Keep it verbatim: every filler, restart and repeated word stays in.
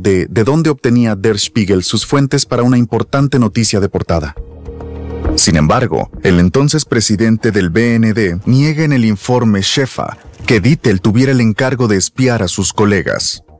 de de dónde obtenía Der Spiegel sus fuentes para una importante noticia de portada. Sin embargo, el entonces presidente del B N D niega en el informe Shefa que Dittel tuviera el encargo de espiar a sus colegas.